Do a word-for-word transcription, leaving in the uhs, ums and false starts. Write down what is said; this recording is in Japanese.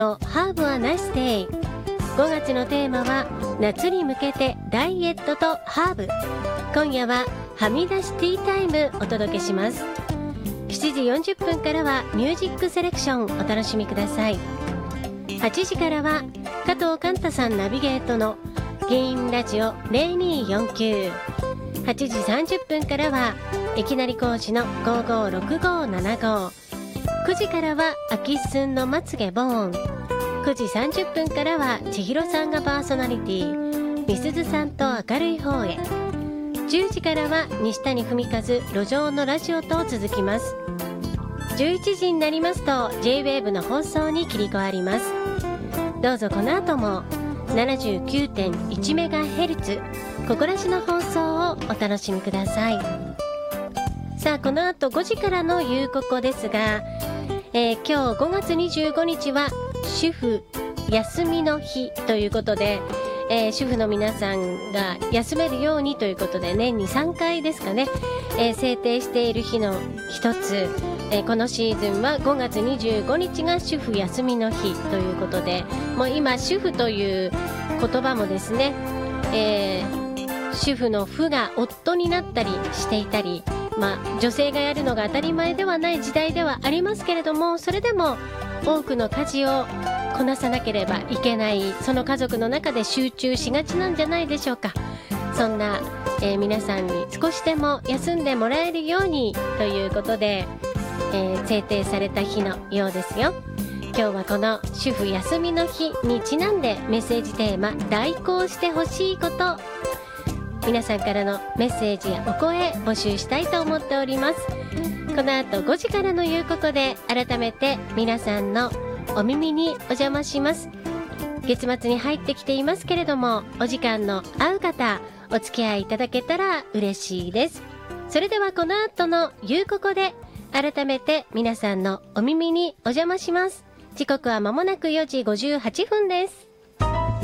Have a nice day。 ごがつのテーマは夏に向けてダイエットとハーブ。今夜ははみ出しティータイムお届けします。しちじよんじゅっぷんからはミュージックセレクションお楽しみください。はちじからは加藤寛太さんナビゲートの議員ラジオゼロにーよんきゅう。はちじさんじゅっぷんからはいきなり講師のごーごーろくごーななごー。くじからは秋すんのまつげボーン。くじさんじゅっぷんからは千尋さんがパーソナリティ、みすずさんと明るい方へ。じゅうじからは西谷文和路上のラジオと続きます。じゅういちじになりますと ジェイウェーブ の放送に切り替わります。どうぞこの後も ななじゅうきゅうてんいちメガヘルツ ここらしの放送をお楽しみください。さあこの後ごじからのゆうここですが、えー、今日ごがつにじゅうごにちは主婦休みの日ということで、えー、主婦の皆さんが休めるようにということで年にさんかいですかね、えー、制定している日の一つ、えー、このシーズンはごがつにじゅうごにちが主婦休みの日ということで、もう今主婦という言葉もですね、えー、主婦の婦が夫になったりしていたり、まあ、女性がやるのが当たり前ではない時代ではありますけれども、それでも多くの家事をこなさなければいけない、その家族の中で集中しがちなんじゃないでしょうか。そんな、えー、皆さんに少しでも休んでもらえるようにということで、えー、制定された日のようですよ。今日はこの主婦休みの日にちなんでメッセージテーマ、代行してほしいこと、皆さんからのメッセージやお声募集したいと思っております。この後ごじからのゆうここで改めて皆さんのお耳にお邪魔します。月末に入ってきていますけれども、お時間の合う方お付き合いいただけたら嬉しいです。それではこの後のゆうここで改めて皆さんのお耳にお邪魔します。時刻は間もなくよじごじゅうはっぷんです。